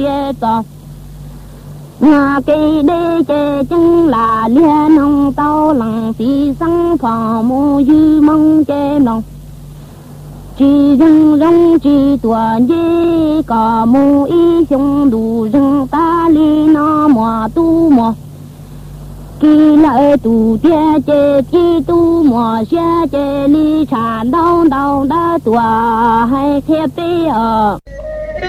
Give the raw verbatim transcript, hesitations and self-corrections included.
kia to nhà cây đê chê chân là liên nông tao lăng xí sang phò mô dư mong chê nông chỉ rừng rong chỉ tuần dê có mô y xong đủ rừng ta li nó mò tu mò kỳ lại tu tia chê kỳ tu mò xe chê li tràn đau đau đã tùa hay khép bê ở